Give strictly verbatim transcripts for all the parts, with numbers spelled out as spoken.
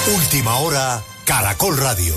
Última hora, Caracol Radio.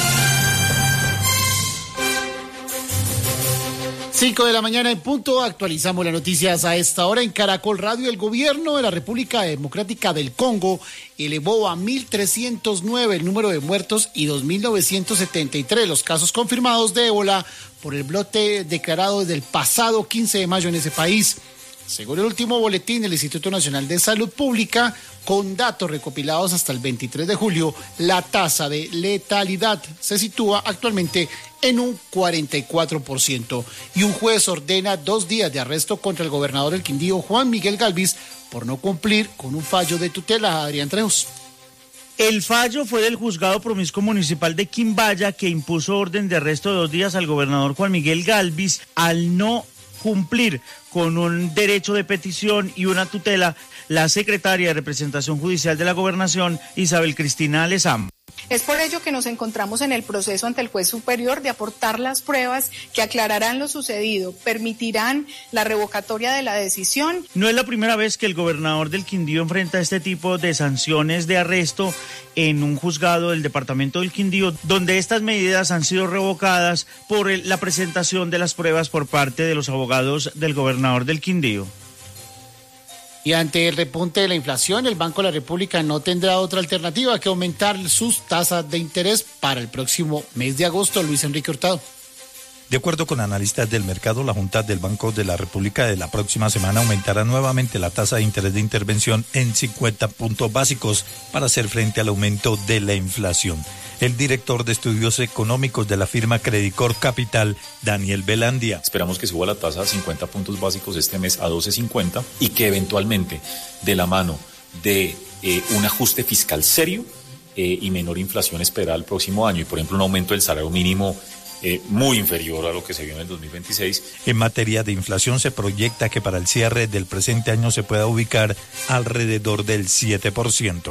Cinco de la mañana en punto, actualizamos las noticias a esta hora en Caracol Radio. El gobierno de la República Democrática del Congo elevó a mil trescientos nueve el número de muertos y dos mil novecientos setenta y tres los casos confirmados de ébola por el brote declarado desde el pasado quince de mayo en ese país. Según el último boletín del Instituto Nacional de Salud Pública, con datos recopilados hasta el veintitrés de julio, la tasa de letalidad se sitúa actualmente en un cuarenta y cuatro por ciento. Y un juez ordena dos días de arresto contra el gobernador del Quindío, Juan Miguel Gálvez, por no cumplir con un fallo de tutela. Adrián Trejos. El fallo fue del juzgado promiscuo municipal de Quimbaya, que impuso orden de arresto de dos días al gobernador Juan Miguel Gálvez al no cumplir con un derecho de petición y una tutela la secretaria de representación judicial de la gobernación, Isabel Cristina Lezama. Es por ello que nos encontramos en el proceso ante el juez superior de aportar las pruebas que aclararán lo sucedido, permitirán la revocatoria de la decisión. No es la primera vez que el gobernador del Quindío enfrenta este tipo de sanciones de arresto en un juzgado del departamento del Quindío, donde estas medidas han sido revocadas por el, la presentación de las pruebas por parte de los abogados del gobernador del Quindío. Y ante el repunte de la inflación, el Banco de la República no tendrá otra alternativa que aumentar sus tasas de interés para el próximo mes de agosto. Luis Enrique Hurtado. De acuerdo con analistas del mercado, la Junta del Banco de la República de la próxima semana aumentará nuevamente la tasa de interés de intervención en cincuenta puntos básicos para hacer frente al aumento de la inflación. El director de estudios económicos de la firma Credicor Capital, Daniel Belandia. Esperamos que suba la tasa a cincuenta puntos básicos este mes a doce cincuenta y que eventualmente, de la mano de eh, un ajuste fiscal serio eh, y menor inflación esperada el próximo año, y por ejemplo un aumento del salario mínimo Eh, muy inferior a lo que se vio en el dos mil veintiséis. En materia de inflación se proyecta que para el cierre del presente año se pueda ubicar alrededor del siete por ciento.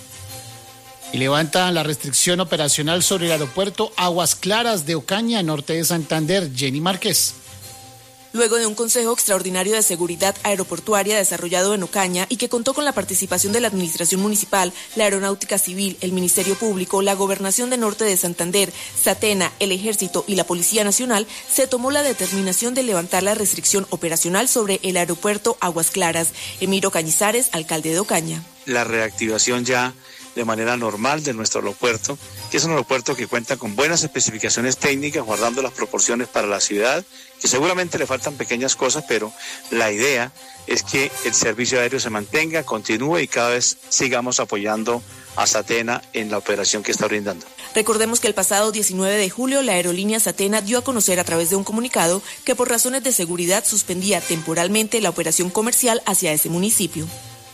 Y levantan la restricción operacional sobre el aeropuerto Aguas Claras de Ocaña, norte de Santander. Jenny Márquez. Luego de un Consejo Extraordinario de Seguridad Aeroportuaria desarrollado en Ocaña y que contó con la participación de la Administración Municipal, la Aeronáutica Civil, el Ministerio Público, la Gobernación de Norte de Santander, SATENA, el Ejército y la Policía Nacional, se tomó la determinación de levantar la restricción operacional sobre el aeropuerto Aguas Claras. Emiro Cañizares, alcalde de Ocaña. La reactivación ya de manera normal de nuestro aeropuerto, que es un aeropuerto que cuenta con buenas especificaciones técnicas, guardando las proporciones para la ciudad, que seguramente le faltan pequeñas cosas, pero la idea es que el servicio aéreo se mantenga, continúe y cada vez sigamos apoyando a SATENA en la operación que está brindando. Recordemos que el pasado diecinueve de julio la aerolínea SATENA dio a conocer a través de un comunicado que por razones de seguridad suspendía temporalmente la operación comercial hacia ese municipio.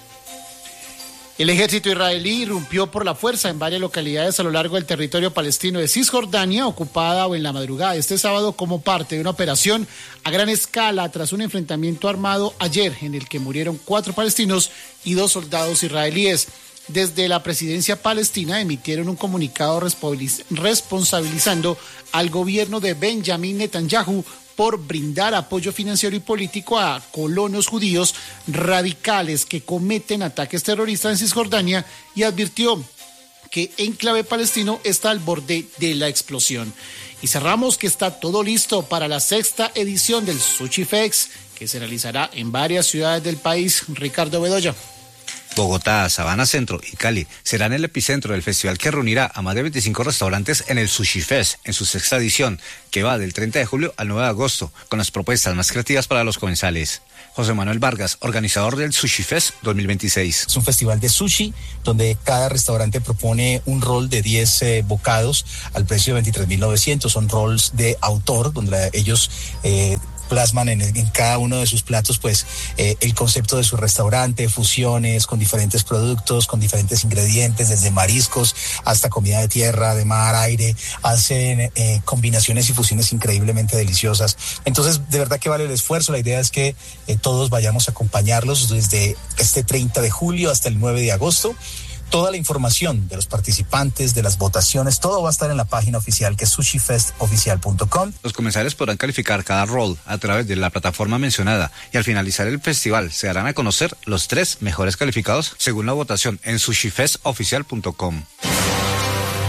El ejército israelí irrumpió por la fuerza en varias localidades a lo largo del territorio palestino de Cisjordania, ocupada en la madrugada de este sábado como parte de una operación a gran escala tras un enfrentamiento armado ayer en el que murieron cuatro palestinos y dos soldados israelíes. Desde la presidencia palestina emitieron un comunicado responsabilizando al gobierno de Benjamín Netanyahu por brindar apoyo financiero y político a colonos judíos radicales que cometen ataques terroristas en Cisjordania, y advirtió que enclave palestino está al borde de la explosión. Y cerramos que está todo listo para la sexta edición del Sushi Fest, que se realizará en varias ciudades del país. Ricardo Bedoya. Bogotá, Sabana Centro y Cali serán el epicentro del festival que reunirá a más de veinticinco restaurantes en el Sushi Fest, en su sexta edición, que va del treinta de julio al nueve de agosto, con las propuestas más creativas para los comensales. José Manuel Vargas, organizador del Sushi Fest dos mil veintiséis. Es un festival de sushi donde cada restaurante propone un rol de diez eh, bocados al precio de veintitrés mil novecientos. Son roles de autor donde ellos Eh, plasman en, en cada uno de sus platos pues eh, el concepto de su restaurante, fusiones con diferentes productos, con diferentes ingredientes, desde mariscos hasta comida de tierra, de mar, aire. Hacen eh, combinaciones y fusiones increíblemente deliciosas. Entonces, de verdad que vale el esfuerzo. La idea es que eh, todos vayamos a acompañarlos desde este treinta de julio hasta el nueve de agosto. Toda la información de los participantes, de las votaciones, todo va a estar en la página oficial, que es sushi fest oficial punto com. Los comensales podrán calificar cada rol a través de la plataforma mencionada, y al finalizar el festival se darán a conocer los tres mejores calificados según la votación en sushi fest oficial punto com.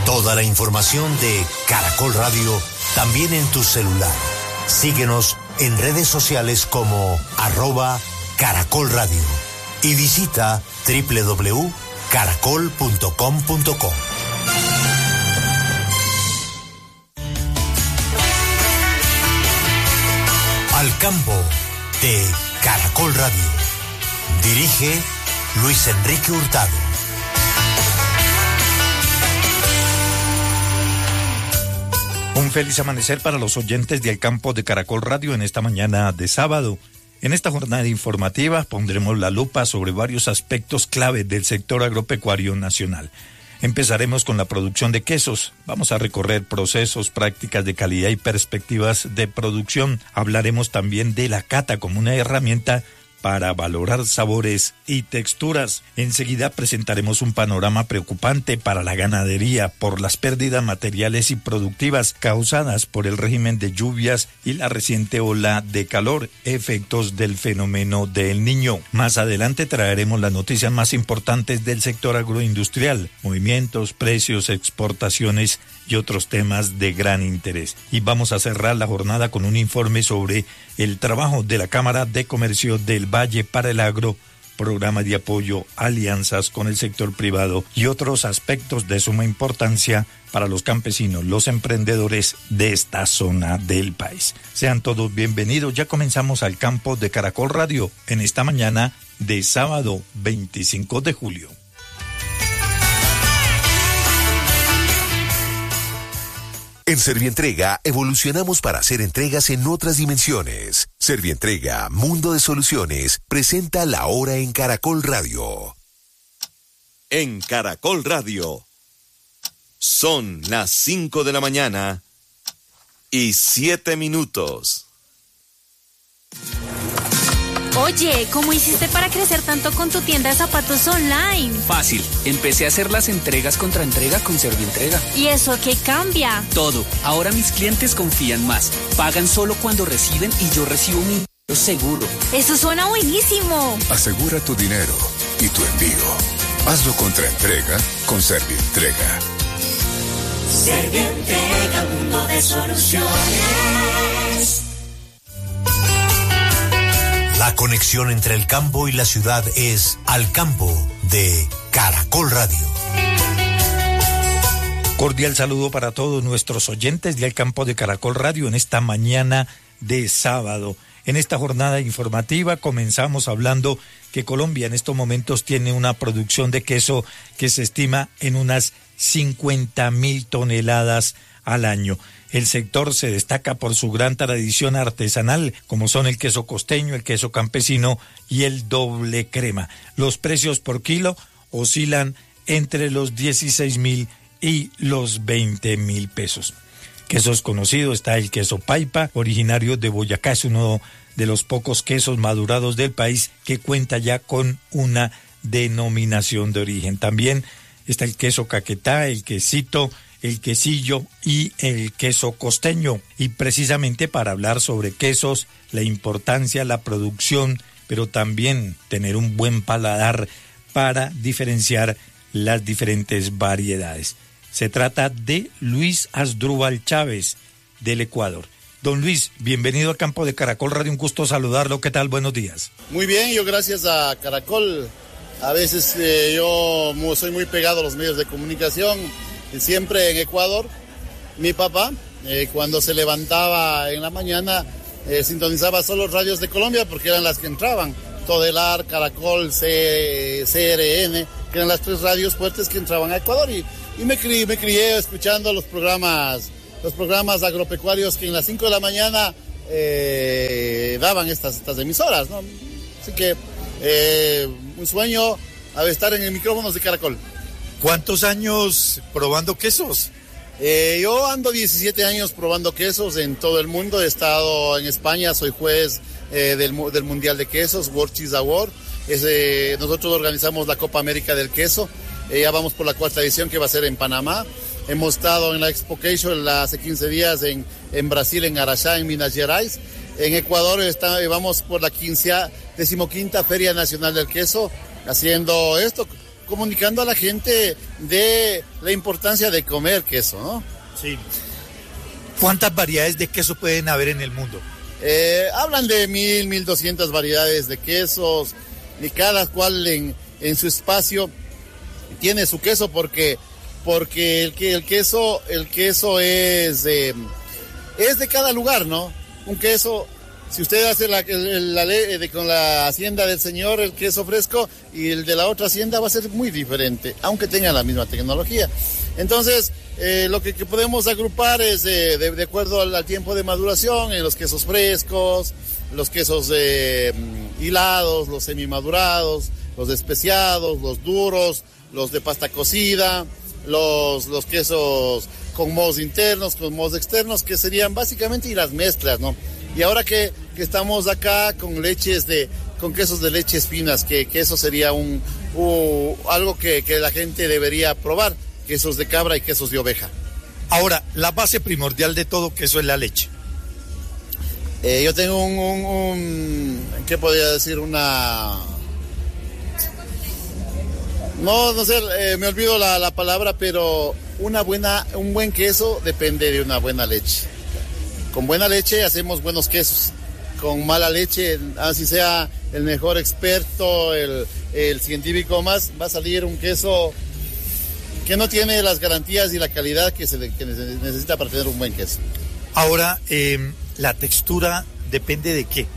Toda la información de Caracol Radio también en tu celular. Síguenos en redes sociales como arroba Caracol Radio y visita doble u doble u doble u punto caracol punto com punto co. Al campo de Caracol Radio. Dirige Luis Enrique Hurtado. Un feliz amanecer para los oyentes de Al Campo de Caracol Radio en esta mañana de sábado. En esta jornada informativa pondremos la lupa sobre varios aspectos clave del sector agropecuario nacional. Empezaremos con la producción de quesos. Vamos a recorrer procesos, prácticas de calidad y perspectivas de producción. Hablaremos también de la cata como una herramienta para valorar sabores y texturas. Enseguida presentaremos un panorama preocupante para la ganadería por las pérdidas materiales y productivas causadas por el régimen de lluvias y la reciente ola de calor, efectos del fenómeno del Niño. Más adelante traeremos las noticias más importantes del sector agroindustrial, movimientos, precios, exportaciones y otros temas de gran interés. Y vamos a cerrar la jornada con un informe sobre el trabajo de la Cámara de Comercio del Valle para el Agro, programa de apoyo, alianzas con el sector privado y otros aspectos de suma importancia para los campesinos, los emprendedores de esta zona del país. Sean todos bienvenidos, ya comenzamos Al Campo de Caracol Radio en esta mañana de sábado veinticinco de julio. En Servientrega evolucionamos para hacer entregas en otras dimensiones. Servientrega, Mundo de Soluciones, presenta La Hora en Caracol Radio. En Caracol Radio, son las cinco de la mañana y siete minutos. Oye, ¿cómo hiciste para crecer tanto con tu tienda de zapatos online? Fácil, empecé a hacer las entregas contra entrega con Servientrega. ¿Y eso qué cambia? Todo, ahora mis clientes confían más, pagan solo cuando reciben y yo recibo mi dinero seguro. Eso suena buenísimo. Asegura tu dinero y tu envío. Hazlo contra entrega con Servientrega. Servientrega, mundo de soluciones. La conexión entre el campo y la ciudad es Al Campo de Caracol Radio. Cordial saludo para todos nuestros oyentes de Al Campo de Caracol Radio en esta mañana de sábado. En esta jornada informativa comenzamos hablando que Colombia en estos momentos tiene una producción de queso que se estima en unas cincuenta mil toneladas al año. El sector se destaca por su gran tradición artesanal, como son el queso costeño, el queso campesino y el doble crema. Los precios por kilo oscilan entre los dieciséis mil y los veinte mil pesos. Quesos conocidos está el queso Paipa, originario de Boyacá, es uno de los pocos quesos madurados del país que cuenta ya con una denominación de origen. También está el queso Caquetá, el quesito, el quesillo y el queso costeño. Y precisamente para hablar sobre quesos, la importancia, la producción, pero también tener un buen paladar para diferenciar las diferentes variedades. Se trata de Luis Asdrúbal Chávez, del Ecuador. Don Luis, bienvenido al Campo de Caracol Radio, un gusto saludarlo. ¿Qué tal? Buenos días. Muy bien, yo gracias a Caracol. A veces eh, yo soy muy pegado a los medios de comunicación. Siempre en Ecuador, mi papá, eh, cuando se levantaba en la mañana, eh, sintonizaba solo radios de Colombia porque eran las que entraban. Todelar, Caracol, C, C R N, que eran las tres radios fuertes que entraban a Ecuador. Y, y me, crié, me crié escuchando los programas, los programas agropecuarios que en las cinco de la mañana eh, daban estas, estas emisoras, ¿no? Así que eh, un sueño a estar en el micrófono de Caracol. ¿Cuántos años probando quesos? Eh, yo ando diecisiete años probando quesos en todo el mundo. He estado en España, soy juez eh, del, del Mundial de Quesos, World Cheese Award. Es, eh, nosotros organizamos la Copa América del Queso. Eh, ya vamos por la cuarta edición que va a ser en Panamá. Hemos estado en la Expocation hace quince días en, en Brasil, en Araxá, en Minas Gerais. En Ecuador está, vamos por la quince, decimoquinta Feria Nacional del Queso, haciendo esto comunicando a la gente de la importancia de comer queso, ¿no? Sí. ¿Cuántas variedades de queso pueden haber en el mundo? Eh, hablan de mil, mil doscientas variedades de quesos, y cada cual en, en su espacio tiene su queso porque, porque el, el queso, el queso es, eh, es de cada lugar, ¿no? Un queso, si usted hace la, la, la de, con la hacienda del señor, el queso fresco, y el de la otra hacienda va a ser muy diferente, aunque tengan la misma tecnología. Entonces, eh, lo que, que podemos agrupar es eh, de, de acuerdo al, al tiempo de maduración, en los quesos frescos, los quesos eh, hilados, los semimadurados, los especiados, los duros, los de pasta cocida, los, los quesos con mohos internos, con mohos externos, que serían básicamente y las mezclas, ¿no? Y ahora que, que estamos acá con leches de, con quesos de leches finas, que, que eso sería un, un algo que, que la gente debería probar. Quesos de cabra y quesos de oveja. Ahora, la base primordial de todo queso es la leche. Eh, yo tengo un, un, un, ¿qué podría decir? Una... No, no sé, eh, me olvido la, la palabra, pero una buena, un buen queso depende de una buena leche. Con buena leche hacemos buenos quesos. Con mala leche, así sea el mejor experto, el, el científico más, va a salir un queso que no tiene las garantías y la calidad que se que necesita para tener un buen queso. Ahora, eh, la textura depende de qué.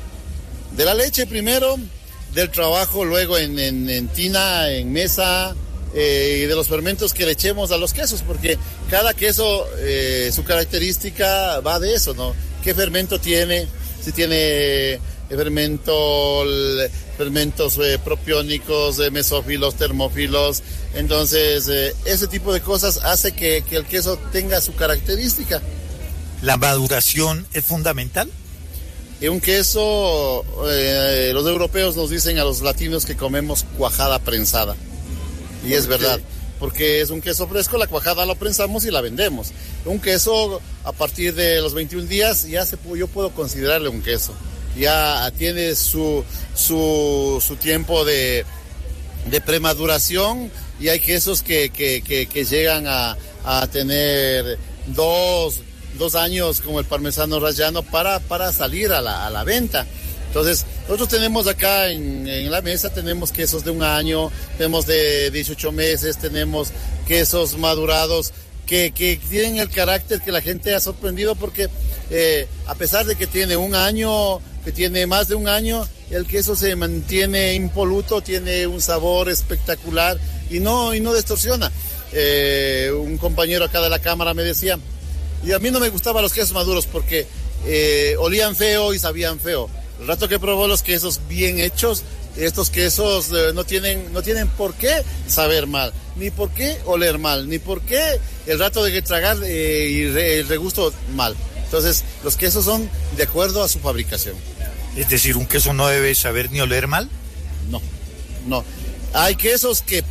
De la leche primero, del trabajo luego en, en, en tina, en mesa, eh, y de los fermentos que le echemos a los quesos, porque cada queso, eh, su característica va de eso, ¿no? ¿Qué fermento tiene? Si tiene fermento, fermentos eh, propiónicos, eh, mesófilos, termófilos. Entonces, eh, ese tipo de cosas hace que, que el queso tenga su característica. ¿La maduración es fundamental? Y un queso, eh, los europeos nos dicen a los latinos que comemos cuajada prensada. Y es verdad, porque es un queso fresco, la cuajada lo prensamos y la vendemos. Un queso, a partir de los veintiún días, ya se, yo puedo considerarle un queso. Ya tiene su, su, su tiempo de, de premaduración, y hay quesos que, que, que, que llegan a, a tener dos, dos años, como el parmesano rallano, para, para salir a la, a la venta. Entonces, nosotros tenemos acá en, en la mesa, tenemos quesos de un año, tenemos de dieciocho meses, tenemos quesos madurados que, que tienen el carácter que la gente ha sorprendido, porque eh, a pesar de que tiene un año, que tiene más de un año, el queso se mantiene impoluto, tiene un sabor espectacular y no, y no distorsiona. Eh, un compañero acá de la cámara me decía, y a mí no me gustaban los quesos maduros porque eh, olían feo y sabían feo. El rato que probó los quesos bien hechos, estos quesos eh, no tienen, no tienen por qué saber mal, ni por qué oler mal, ni por qué el rato de tragar eh, y re, el regusto mal. Entonces, los quesos son de acuerdo a su fabricación. Es decir, ¿un queso no debe saber ni oler mal? No, no. Hay quesos que,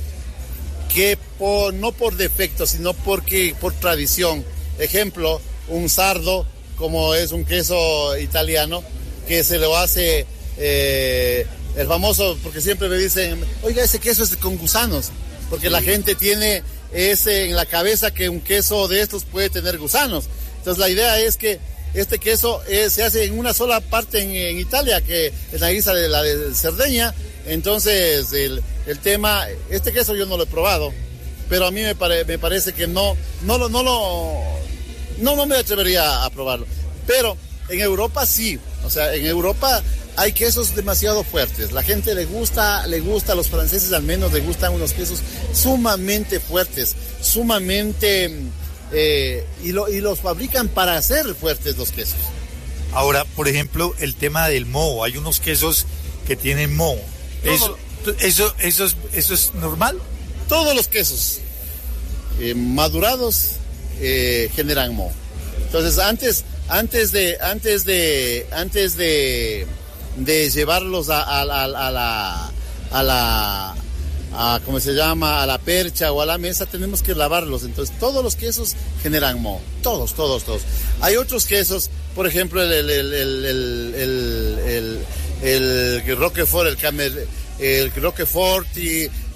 que por, no por defecto, sino porque por tradición. Ejemplo, un sardo, como es un queso italiano, que se lo hace eh, el famoso, porque siempre me dicen, oiga, ese queso es con gusanos, porque sí. La gente tiene ese en la cabeza que un queso de estos puede tener gusanos. Entonces la idea es que este queso eh, se hace en una sola parte en, en Italia, que es la isla de la de Cerdeña. Entonces el, el tema, este queso yo no lo he probado, pero a mí me, pare, me parece que no, no lo, no lo, no, no me atrevería a probarlo. Pero en Europa sí, o sea, en Europa hay quesos demasiado fuertes. La gente le gusta, le gusta, a los franceses al menos le gustan unos quesos sumamente fuertes, sumamente, eh, y, lo, y los fabrican para hacer fuertes los quesos. Ahora, por ejemplo, el tema del moho, hay unos quesos que tienen moho. Eso, eso, eso, es, eso es normal. Todos los quesos eh, madurados eh, generan moho. Entonces, antes, antes de, antes de, antes de, de llevarlos a, a, a, a la, a la, a, ¿cómo se llama? A la percha o a la mesa, tenemos que lavarlos. Entonces, todos los quesos generan moho. Todos, todos, todos. Hay otros quesos, por ejemplo, el, el, el, el, el, el, el, el Roquefort, el Camer, el Roquefort y